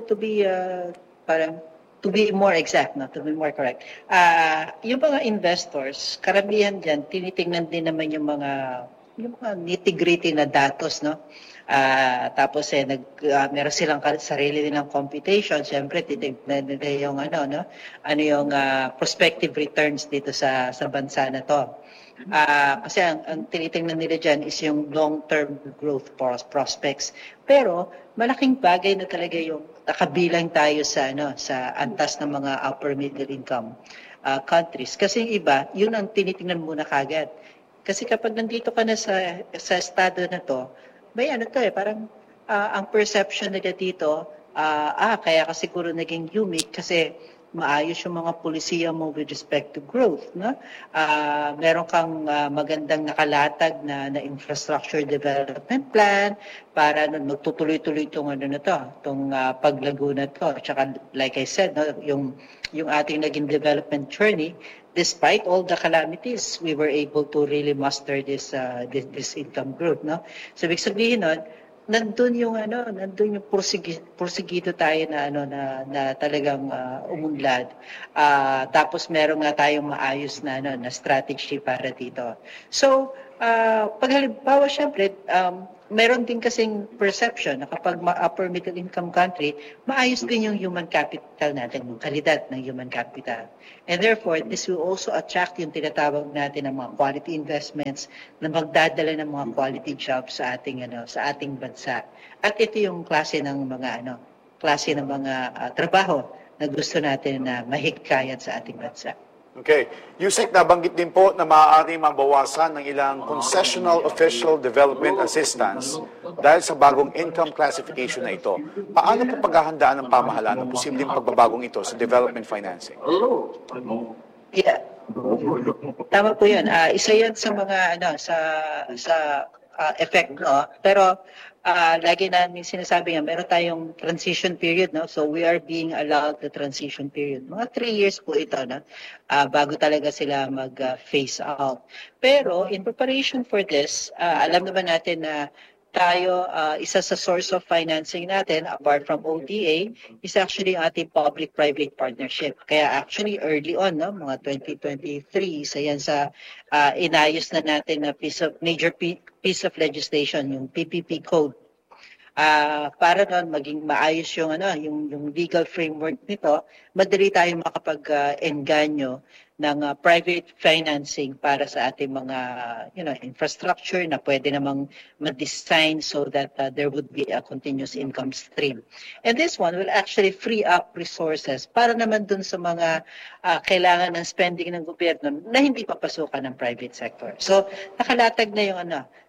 be more exact, to be more correct. Yung mga investors, karamihan diyan tinitingnan din naman yung mga nitty-gritty na datos, no? Tapos meron silang sarili nilang computation. Siyempre titingnan nila yung yung prospective returns dito sa bansa na to. Kasi ang tinitingnan nila dyan is yung long-term growth prospects. Pero malaking bagay na talaga yung nakabilang tayo sa antas ng mga upper middle income countries. Kasi yung iba, yun ang tinitingnan muna kagad. Kasi kapag nandito ka na sa estado na to, may parang ang perception nila dito, kaya ka siguro naging unique kasi maayos yung mga polisiya mo with respect to growth, no? Meron kang magandang nakalatag na infrastructure development plan para magtutuloy-tuloy itong paglago na to. Tsaka like I said, no, yung ating naging development journey, despite all the calamities, we were able to really muster this income growth, no? So ibig sabihin nun, nandun yung porsigido tayo na na talagang umunlad. Tapos meron nga tayong maayos na strategy para dito. So, pag halimbawa syempre, meron din kasing perception na kapag upper middle income country, maayos din yung human capital natin, yung kalidad ng human capital. And therefore, this will also attract yung tinatawag natin ng mga quality investments na magdadala ng mga quality jobs sa ating bansa. At ito yung klase ng mga trabaho na gusto natin na mahikayat sa ating bansa. Okay. Yusek, nabanggit din po na maaari mabawasan ng ilang concessional official development assistance dahil sa bagong income classification na ito. Paano po paghahandaan ng pamahalaan ng posibleng pagbabagong ito sa development financing? Yeah. Tama po 'yun. Isa 'yan sa mga effect, no? Pero lagi namin sinasabi nga, meron tayong transition period, no? So we are being allowed the transition period. Mga 3 years po ito, no? Bago talaga sila mag-phase out. Pero in preparation for this, alam naman natin na tayo, isa sa source of financing natin, apart from ODA, is actually ating public-private partnership. Kaya actually early on, no, mga 2023, isa yan sa inayos na natin na major piece of legislation, yung PPP code. Para doon maging maayos yung legal framework nito, madali tayong makapag-engganyo ng private financing para sa ating mga infrastructure na pwede namang ma-design so that there would be a continuous income stream. And this one will actually free up resources para naman dun sa mga kailangan ng spending ng gobyerno na hindi papasukan ng private sector. So nakalatag na yung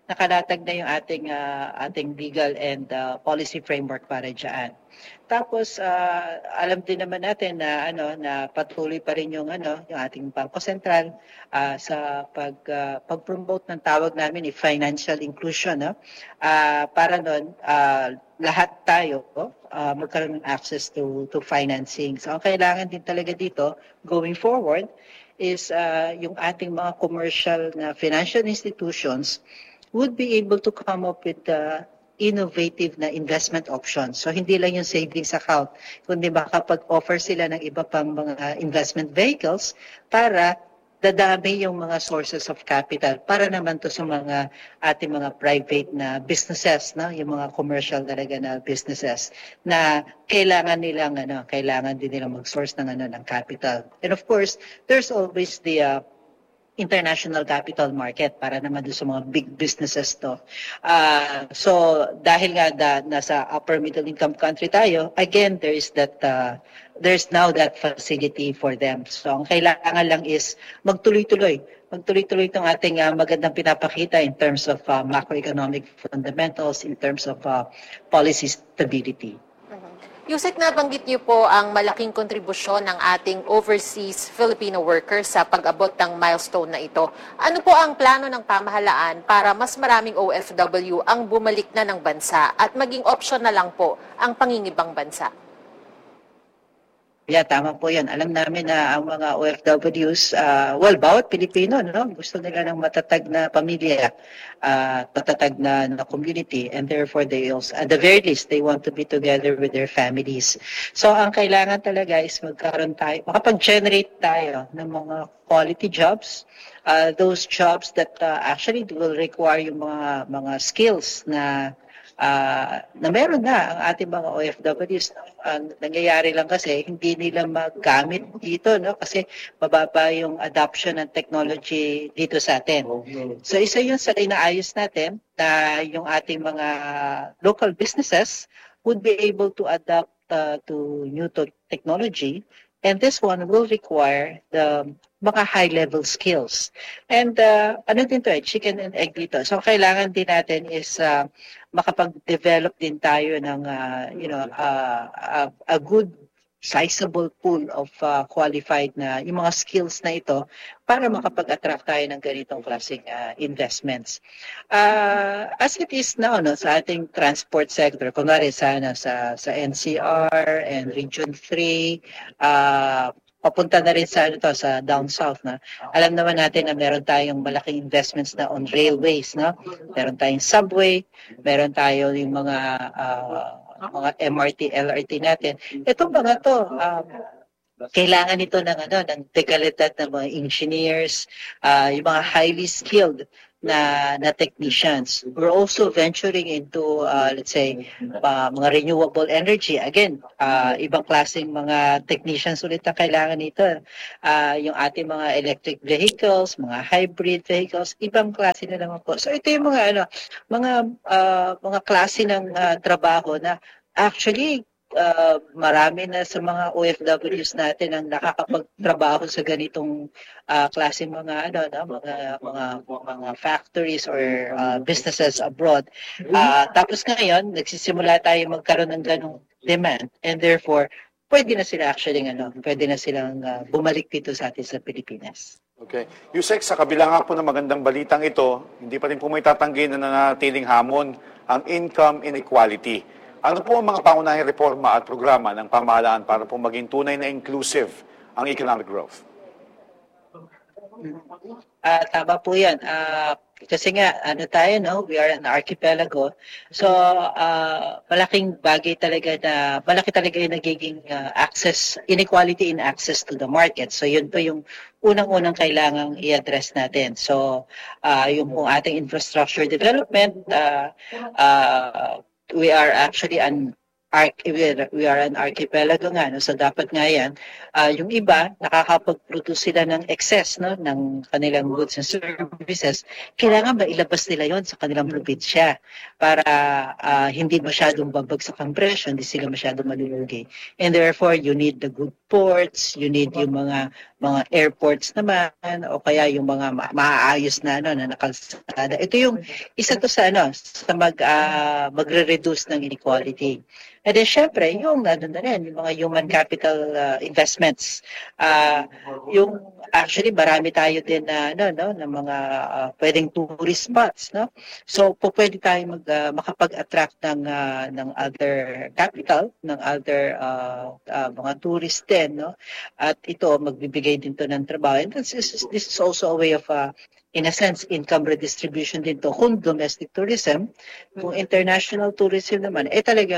ating legal and policy framework para diyan. Tapos alam din naman natin na na patuloy pa rin yung ating Bangko Sentral sa pag-promote ng tawag namin financial inclusion, no? Para noon lahat tayo magkaroon ng access to financing. So ang kailangan din talaga dito going forward is yung ating mga commercial na financial institutions would be able to come up with innovative na investment options. So hindi lang yung savings account, kundi makapag-offer sila ng iba pang mga investment vehicles para dadami yung mga sources of capital para naman to sa mga ating mga private na businesses, no? Yung mga commercial talaga na businesses na kailangan din nilang mag-source ng capital. And of course, there's always the international capital market para naman doon sa mga big businesses to. So dahil nga nasa upper middle income country tayo, again there's now that facility for them. So ang kailangan lang is magtuloy-tuloy itong ating magandang pinapakita in terms of macroeconomic fundamentals, in terms of policy stability. Yusek, nabanggit niyo po ang malaking kontribusyon ng ating overseas Filipino workers sa pag-abot ng milestone na ito. Ano po ang plano ng pamahalaan para mas maraming OFW ang bumalik na ng bansa at maging option na lang po ang pangingibang bansa? Yeah, tama po yan. Alam namin na ang mga OFWs, bawat Pilipino, no? Gusto nila ng matatag na pamilya, matatag na community, and therefore they also, at the very least, they want to be together with their families. So ang kailangan talaga is makapag-generate tayo ng mga quality jobs, those jobs that actually will require yung mga skills na meron na ang ating mga OFWs. Ang nangyayari lang kasi hindi nila magamit dito, no? Kasi mababa yung adoption ng technology dito sa atin. So isa yun sa inaayos natin na yung ating mga local businesses would be able to adapt to new technology, and this one will require the mga high-level skills. And ano din to, chicken and egg dito. So kailangan din natin is makapag-develop din tayo ng a good sizable pool of qualified na yung mga skills na ito para makapag-attract tayo ng ganitong klaseng investments. As it is now, no, sa ating transport sector, kunwari sa NCR and Region 3, papunta na rin sa sa down south na alam naman natin na meron tayong malaking investments na on railways, no? Meron tayong subway, meron tayo yung mga MRT, LRT natin. Itong mga to, kailangan ito ng dekalidad ng mga engineers, yung mga highly skilled na technicians. We're also venturing into, let's say, mga renewable energy. Again, ibang klaseng mga technicians ulit na kailangan nito. Yung ating mga electric vehicles, mga hybrid vehicles, ibang klase na naman po. So ito yung mga klase ng trabaho na actually marami na sa mga OFWs natin ang nakakapagtrabaho sa ganitong klaseng mga mga factories or businesses abroad. Tapos ngayon nagsisimula tayo magkaroon ng ganong demand, and therefore pwede na sila silang bumalik dito sa atin sa Pilipinas. Okay. Yusek, sa kabila nga po ng magandang balitang ito, hindi pa rin po may tatanggi na nanatiling hamon ang income inequality. Ano po ang mga pangunahing reforma at programa ng pamahalaan para po maging tunay na inclusive ang economic growth? Tama po yan. Kasi nga, we are an archipelago. So, malaki talaga yung nagiging inequality in access to the market. So, yun po yung unang-unang kailangang i-address natin. So, yung pong ating infrastructure development, we are actually an archipelago nga, no? So dapat nga yan, yung iba nakakapag-produce sila ng excess, no, ng kanilang goods and services, kailangan mailabas nila yon sa kanilang probinsya para hindi masyadong babagsak ang presyo, hindi sila masyadong malulugi. And therefore, you need the good ports, you need yung mga airports naman, o kaya yung mga maaayos na nakalsada. Ito yung isa to sa magre-reduce ng inequality. And then syempre, yung mga human capital investments. Yung actually marami tayo din na mga pwedeng tourist spots, no? So pwede tayo makapag-attract ng other capital, ng other mga tourists din, no? At ito magbibigay din to ng trabaho. And this is also a way of in a sense, income redistribution din to. Kung domestic tourism, kung international tourism naman, talagang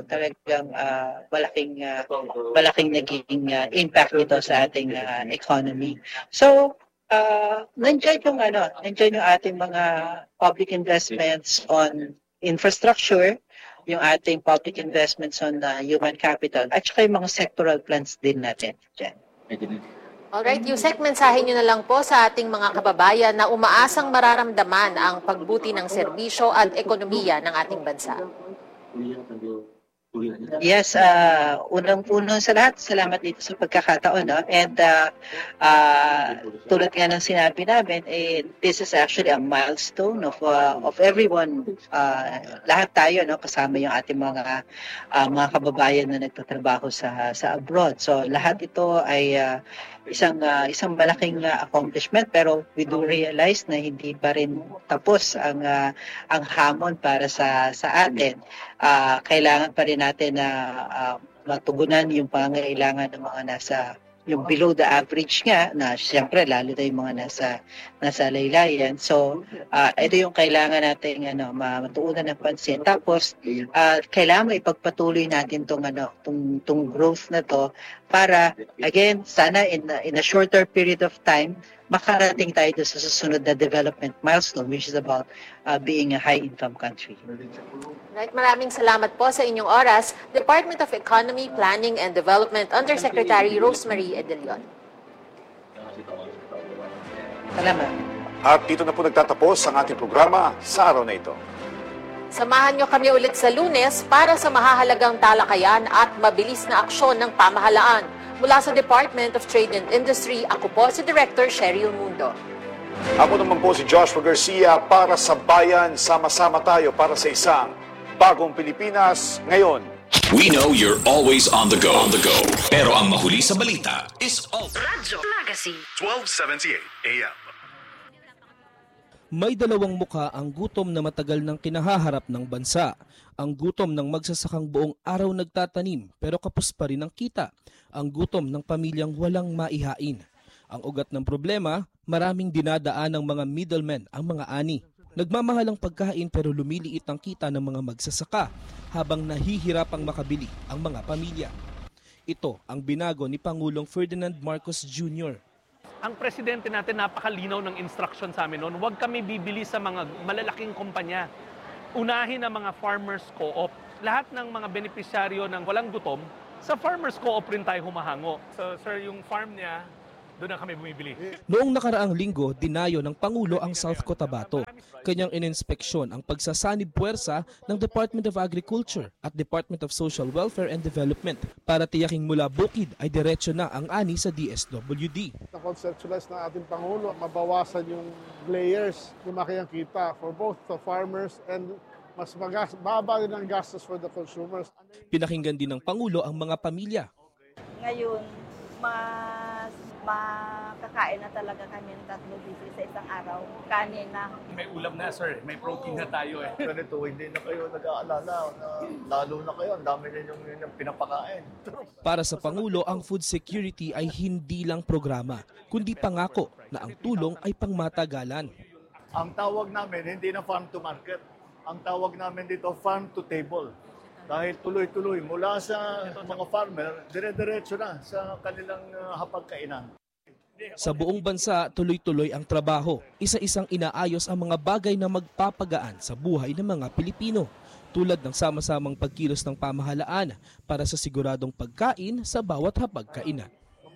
malaking naging impact nito sa ating economy. So, nandiyan yung ating mga public investments on infrastructure, yung ating public investments on human capital, at saka yung mga sectoral plans din natin dyan. Alright, Yusek, mensahe nyo na lang po sa ating mga kababayan na umaasang mararamdaman ang pagbuti ng serbisyo at ekonomiya ng ating bansa. Yes, unang-uno sa lahat, salamat dito sa pagkakataon. No? And tulad nga ng sinabi namin, this is actually a milestone of everyone, lahat tayo, no? Kasama yung ating mga kababayan na nagtatrabaho sa abroad. So lahat ito ay isang malaking accomplishment, pero we do realize na hindi pa rin tapos ang hamon para sa atin. Kailangan pa rin natin na matugunan yung pangangailangan ng mga yung below the average nga, na siyempre lalo na yung mga nasa laylayan. So ito yung kailangan natin matuunan ng pansin. Tapos kailangan ipagpatuloy natin tong growth na to para again sana in a shorter period of time makarating tayo sa susunod na development milestone, which is about being a high-income country. Right, maraming salamat po sa inyong oras. Department of Economy, Planning and Development Undersecretary Rosemary Edelion. Salamat. At dito na po nagtatapos ang ating programa sa araw na ito. Samahan nyo kami ulit sa Lunes para sa mahahalagang talakayan at mabilis na aksyon ng pamahalaan. Mula sa Department of Trade and Industry, ako po si Director Sheryl Mundo. Ako naman po si Joshua Garcia para sa Bayan. Sama-sama tayo para sa isang bagong Pilipinas ngayon. We know you're always on the go. Pero ang mahuli sa balita is all. Radyo Magazine 1278 AM. May dalawang mukha ang gutom na matagal nang kinahaharap ng bansa. Ang gutom ng magsasakang buong araw nagtatanim pero kapos pa rin ang kita. Ang gutom ng pamilyang walang maihain. Ang ugat ng problema, maraming dinadaan ng mga middlemen ang mga ani. Nagmamahal ang pagkain pero lumiliit ang kita ng mga magsasaka habang nahihirapang makabili ang mga pamilya. Ito ang binago ni Pangulong Ferdinand Marcos Jr. Ang presidente natin napakalinaw ng instruction sa amin noon, huwag kami bibili sa mga malalaking kumpanya. Unahin ang mga farmers co-op. Lahat ng mga benepisyaryo ng walang gutom, sa farmers co-op rin tayo humahango. So sir, yung farm niya, doon na kami bumibili. Noong nakaraang linggo, dinayo ng Pangulo ang South Cotabato. Kanyang ininspeksyon ang pagsasanib puwersa ng Department of Agriculture at Department of Social Welfare and Development para tiyaking mula bukid ay diretso na ang ani sa DSWD. Na-conceptualize ng ating Pangulo, mabawasan yung layers, lumaki ang kita for both the farmers and mas baba din ang gastos for the consumers. Pinakinggan din ng Pangulo ang mga pamilya. Ngayon, mas makakain na talaga kami ng 3 beses sa isang araw. Kanin na. May ulam na sir, may protein na tayo eh. Ganito, hindi na kayo nag-aalala na lalo na kayo, ang dami na yung pinapakain. Para sa Pangulo, ang food security ay hindi lang programa, kundi pangako na ang tulong ay pangmatagalan. Ang tawag namin, hindi na farm to market. Ang tawag namin dito, farm to table. Dahil tuloy-tuloy, mula sa mga farmer, dire-diretso na sa kanilang hapagkainan. Sa buong bansa, tuloy-tuloy ang trabaho. Isa-isang inaayos ang mga bagay na magpapagaan sa buhay ng mga Pilipino. Tulad ng sama-samang pagkilos ng pamahalaan para sa siguradong pagkain sa bawat hapagkainan.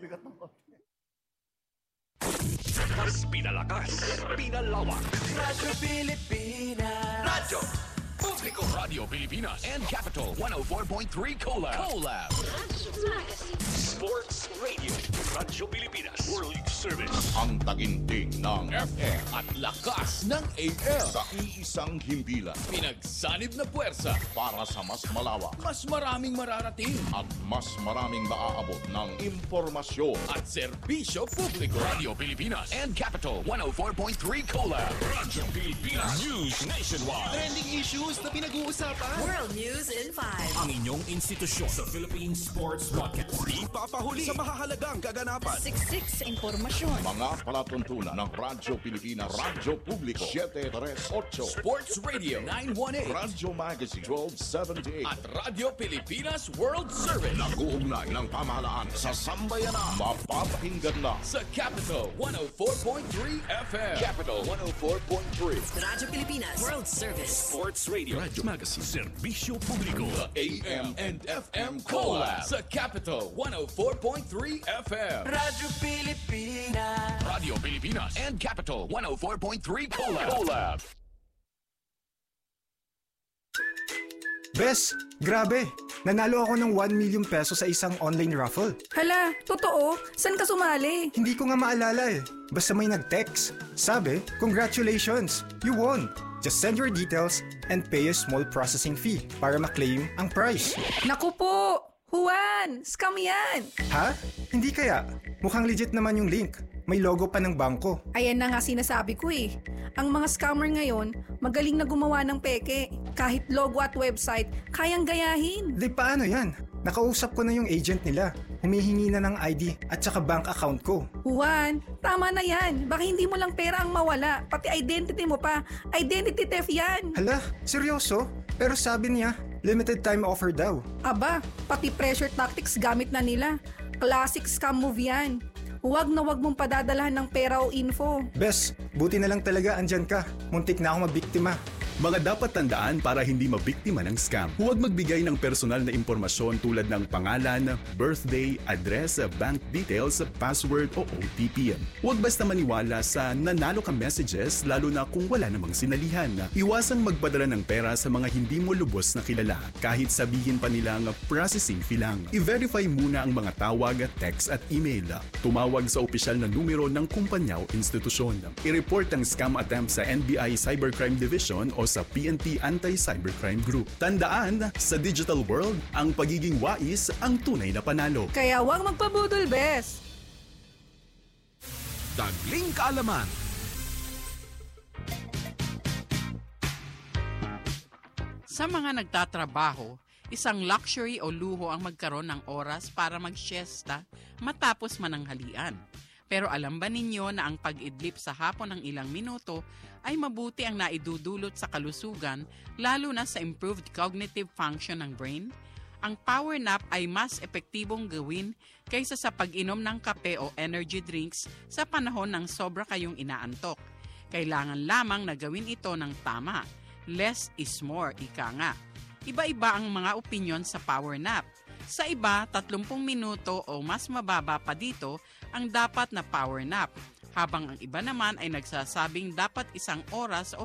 Pinalakas, pinalawak. Radyo Pilipinas. Radyo Publiko Radio Pilipinas and Capital 104.3 Collab. Sports Radio. Radyo Pilipinas. World Service. Ang taginting ng FM at lakas ng AM. Sa iisang himpilan. Pinagsanib na puwersa Para sa mas malawak mas maraming mararating at mas maraming maaabot ng impormasyon. at serbisyo publiko. Radio Pilipinas and Capital 104.3 Collab. Radyo Pilipinas News Nationwide. Trending issues na pinag-uusapan. World News in 5. Ang inyong institusyon sa Philippine Sports Podcast. Di papahuli sa mahahalagang kaganapan. Siksik impormasyon. Mga palatuntunan ng Radyo Pilipinas, Radyo Publiko 738, Sports Radio 918 Radyo Magazine 1278 at Radyo Pilipinas World Service. Nag-uugnay ng pamahalaan sa sambayanan. Mapapakinggan lang Sa Capital 104.3 FM. Capital 104.3. Radyo Pilipinas World Service. Sports Radio. Radyo Magazine. Serbisyo Publiko. The AM and FM Collab. Sa Capital 104.3 FM. Radyo Pilipinas. Radio Pilipinas and Capital 104.3 Collab. Bes, grabe! Nanalo ako ng 1 million peso sa isang online raffle. Hala, totoo? Saan ka sumali? Hindi ko nga maalala eh. Basta may nag-text. Sabi, congratulations! You won! Just send your details and pay a small processing fee para ma-claim ang prize. Naku po! Juan! Scam yan! Ha? Hindi kaya? Mukhang legit naman yung link. May logo pa ng bangko. Ayan na nga sinasabi ko eh. Ang mga scammer ngayon, magaling na gumawa ng peke. Kahit logo at website, kayang gayahin. Di paano yan? Nakausap ko na yung agent nila. Humihingi na ng ID at saka bank account ko. Juan, tama na yan. Baka hindi mo lang pera ang mawala. Pati identity mo pa. Identity theft yan. Hala, seryoso? Pero sabi niya, limited time offer daw. Aba, pati pressure tactics gamit na nila. Classic scam move yan. Huwag na huwag mong padadalahan ng pera o info. Bes, buti na lang talaga andyan ka. Muntik na ako mabiktima. Mga dapat tandaan para hindi mabiktima ng scam. Huwag magbigay ng personal na impormasyon tulad ng pangalan, birthday, address, bank details, password o OTP. Huwag basta maniwala sa nanalo ka messages lalo na kung wala namang sinalihan. Iwasang magpadala ng pera sa mga hindi mo lubos na kilala kahit sabihin pa nilang processing fee lang. I-verify muna ang mga tawag, text at email. Tumawag sa opisyal na numero ng kumpanya o institusyon. I-report ang scam attempt sa NBI Cybercrime Division o sa PNP Anti-Cybercrime Group. Tandaan, sa digital world, ang pagiging wais ang tunay na panalo. Kaya huwag magpabudol, Bes! Tagling kaalaman. Sa mga nagtatrabaho, isang luxury o luho ang magkaroon ng oras para mag-siesta matapos mananghalian. Pero alam ba ninyo na ang pag-idlip sa hapon ng ilang minuto ay mabuti ang naidudulot sa kalusugan, lalo na sa improved cognitive function ng brain? Ang power nap ay mas epektibong gawin kaysa sa pag-inom ng kape o energy drinks sa panahon ng sobra kayong inaantok. Kailangan lamang na gawin ito ng tama. Less is more, ika nga. Iba-iba ang mga opinyon sa power nap. Sa iba, 30 minuto o mas mababa pa dito ang dapat na power nap, habang ang iba naman ay nagsasabing dapat 1 oras o